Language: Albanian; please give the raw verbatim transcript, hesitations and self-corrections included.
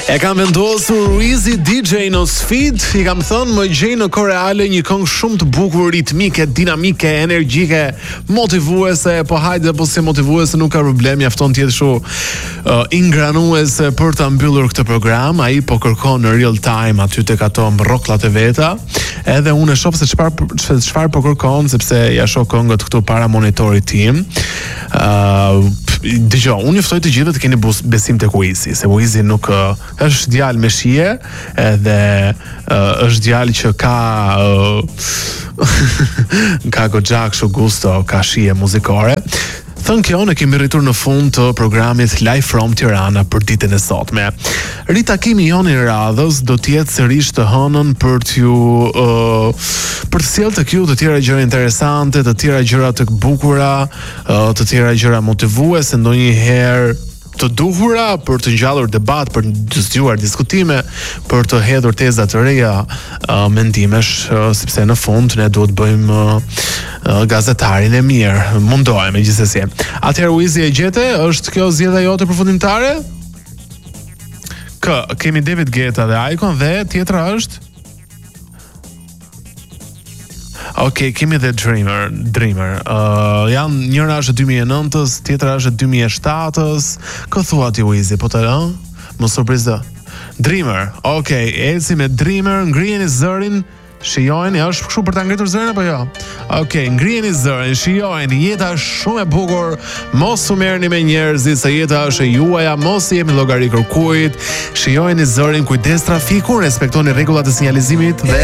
E kam vendosur Ruizi D J në sfid, i kam thënë më gjej në Koreale një këngë shumë të bukur, ritmike, dinamike, energjike, motivuese, po hajde po si motivuese nuk ka problem, mjafton të jetë kështu uh, ingranuese për ta mbyllur këtë program. Ai po kërkon në real time aty tek ato mbrrokllat e veta. Edhe unë e shoh se çfarë çfarë po kërkon, sepse ja shoh këngët këtu para monitorit tim. Uh, Dëgjoj, unë juftoj të gjithëve të keni besim tek Uizi, se Uizi nuk uh, është djalë me shije, edhe uh, është djalë që ka uh, ka goxha kështu gusto, ka shije muzikore. Thënë kjo, ne kemi rritur në fund të programit Live from Tirana për ditën e sotme. Ritakimi jon i radhës do të jetë sërish të hënën për t'ju uh, për të sjellë tek ju të tjera gjëra interesante, të tjera gjëra të bukura, uh, të tjera gjëra motivuese, ndonjëherë të duhura, për të ngjallur debat, për të zgjuar diskutime, për të hedhur teza të reja, uh, mendimesh, uh, sepse në fund ne duhet bëjmë uh, uh, gazetarin e mirë, mundohemi gjithsesi. Atëherë Uizi e gjete, është kjo zgjedhja jote përfundimtare? Kë, kemi David Guetta dhe Icon dhe tjetra është? Okej, okay, kemi dhe Dreamer, Dreamer. Uh, janë njëra është dy mijë e nëntës, tjetra është dy mijë e shtatës. Kë thua ti Uizi, po të ëh? Më surprizë. Dreamer. Okej, okay, eci me Dreamer, ngrijeni zërin. Shijojeni, është kështu për ta ngritur zërin apo jo? Okej, okay, ngrijeni zërin, shijojeni, jeta është shumë e bukur, mos u merrni me njerëzit, se jeta është e juaja, mos jemi llogari kërkujt. Shijojeni zërin, kujdes trafikun, respektoni rregullat e sinjalizimit dhe